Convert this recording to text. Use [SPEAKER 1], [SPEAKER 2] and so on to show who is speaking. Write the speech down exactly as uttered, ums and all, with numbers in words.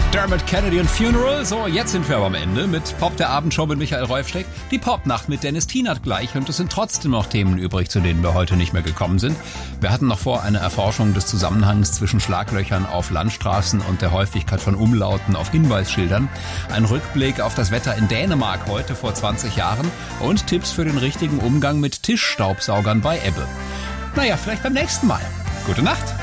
[SPEAKER 1] Dermot Kennedy und Funeral. So, jetzt sind wir aber am Ende mit Pop der Abendshow mit Michael Reufsteck. Die Popnacht mit Dennis Tienert gleich. Und es sind trotzdem noch Themen übrig, zu denen wir heute nicht mehr gekommen sind. Wir hatten noch vor eine Erforschung des Zusammenhangs zwischen Schlaglöchern auf Landstraßen und der Häufigkeit von Umlauten auf Hinweisschildern. Ein Rückblick auf das Wetter in Dänemark heute vor zwanzig Jahren. Und Tipps für den richtigen Umgang mit Tischstaubsaugern bei Ebbe. Naja, vielleicht beim nächsten Mal. Gute Nacht.